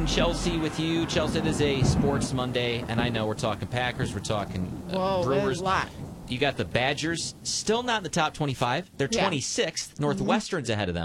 talking Chelsea with you. Chelsea, it is a sports Monday, and I know we're talking Packers, we're talking Brewers. A lot. You got the Badgers, still not in the top 25. They're 26th. Northwestern's ahead of them.